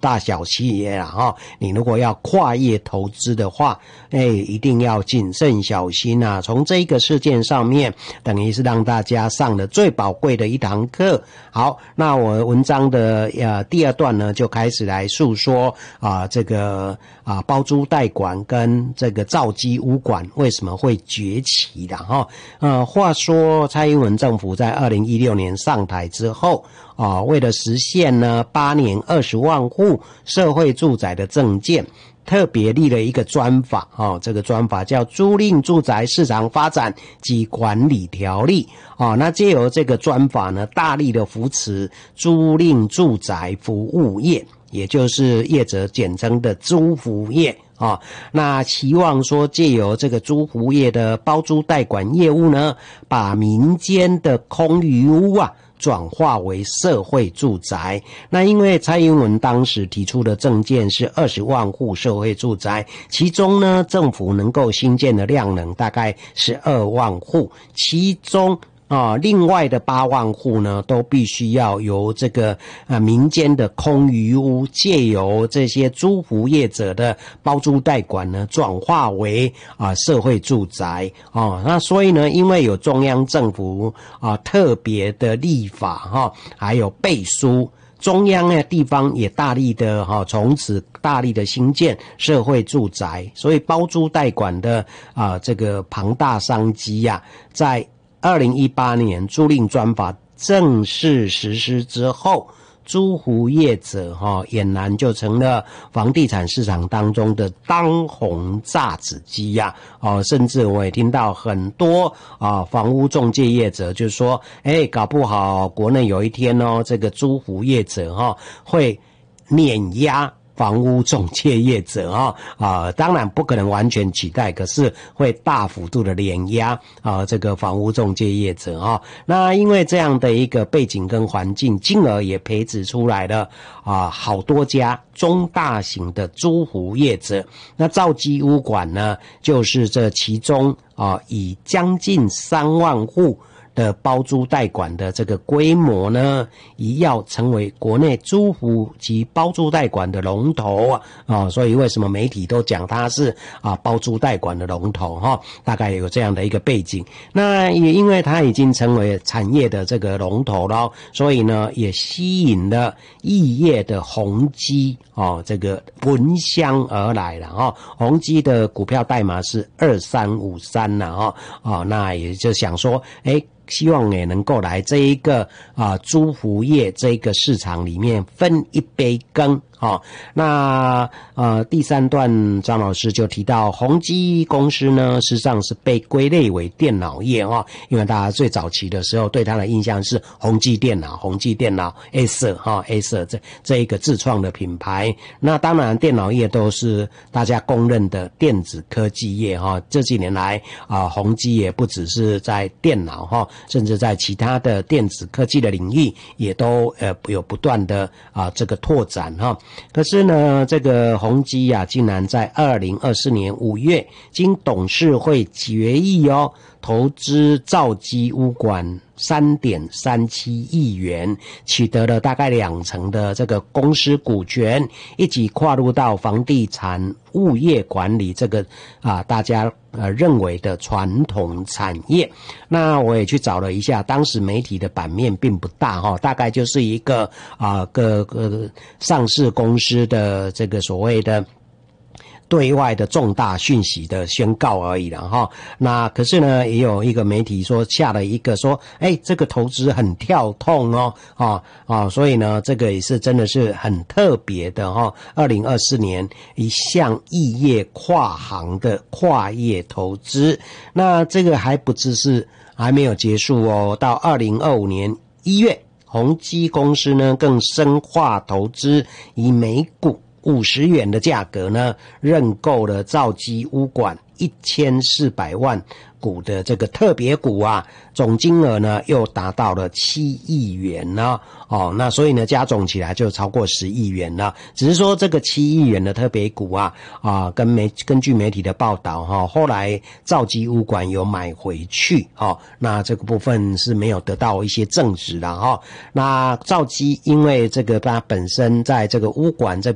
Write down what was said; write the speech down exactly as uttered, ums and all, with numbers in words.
大小企业啦哈，你如果要跨业投资的话，哎，一定要谨慎小心啊。从这个事件上面，等于是让大家上了最宝贵的一堂课。好，那我文章的呃第二段呢，就开始来述说啊、呃、这个啊、呃、包租代管跟这个造机屋管为什么会崛起的哈。呃，话说蔡英文政府在二零一六年上台之后啊、呃，为了实现呢八年二十万户社会住宅的政见，特别立了一个专法哦，这个专法叫租赁住宅市场发展及管理条例哦。那藉由这个专法呢，大力的扶持租赁住宅服务业，也就是业者简称的租服业啊、哦。那期望说藉由这个租服业的包租代管业务呢，把民间的空余屋啊转化为社会住宅。那因为蔡英文当时提出的政见是二十万户社会住宅，其中呢政府能够新建的量能大概十二万户，其中啊，另外的八万户呢，都必须要由这个啊民间的空余屋，借由这些租服业者的包租代管呢，转化为啊社会住宅哦。那所以呢，因为有中央政府啊特别的立法哈、哦，还有背书。中央呢，地方也大力的哈，从此大力的兴建社会住宅，所以包租代管的啊这个庞大商机呀、啊，在二零一八年租赁专法正式实施之后，租户业者哈俨然就成了房地产市场当中的当红炸子鸡呀、啊！哦，甚至我也听到很多啊房屋中介业者就说，哎，搞不好国内有一天哦，这个租户业者哈、哦、会碾压房屋中介业者啊、哦、啊，当然不可能完全取代，可是会大幅度的碾压啊这个房屋中介业者啊、哦。那因为这样的一个背景跟环境，进而也培植出来了啊好多家中大型的租户业者。那造机屋管呢，就是这其中啊以将近三万户的包租代管的这个规模呢，一要成为国内租户及包租代管的龙头啊，哦，所以为什么媒体都讲它是啊包租代管的龙头哈、哦，大概有这样的一个背景。那也因为它已经成为产业的这个龙头了，所以呢也吸引了异业的宏基哦，这个闻香而来了哈、哦。宏基的股票代码是二三五三了哈，哦，那也就想说，哎。希望也能够来这一个啊租服业这一个市场里面分一杯羹哦。那呃第三段张老师就提到宏基公司呢，实际上是被归类为电脑业哦，因为大家最早期的时候对它的印象是宏基电脑、宏基电脑 Acer 哈 Acer 这这一个自创的品牌。那当然电脑业都是大家公认的电子科技业哈、哦。这几年来啊宏基也不只是在电脑哈、哦。甚至在其他的电子科技的领域也都呃有不断的啊这个拓展哈。可是呢，这个宏基啊，竟然在二零二四年五月经董事会决议哦，投资造机屋管三点三七亿元，取得了大概两成的这个公司股权，一起跨入到房地产物业管理这个啊大家呃认为的传统产业。那我也去找了一下，当时媒体的版面并不大哈，大概就是一个啊个个上市公司的这个所谓的对外的重大讯息的宣告而已了哈。那可是呢，也有一个媒体说下了一个说，哎，这个投资很跳痛哦，啊啊，所以呢，这个也是真的是很特别的哈。二零二四年一项异业跨行的跨业投资，那这个还不只是还没有结束哦，到二零二五年一月，宏基公司呢更深化投资，以每股五十元的价格呢，认购了造机屋管一千四百万股的这个特别股啊，总金额呢又达到了七亿元呢。哦，那所以呢加总起来就超过十亿元了。只是说这个七亿元的特别股啊，啊，跟媒根据媒体的报道哈、哦，后来造机屋管有买回去哦，那这个部分是没有得到一些证实的哈、哦。那造机因为这个它本身在这个屋管这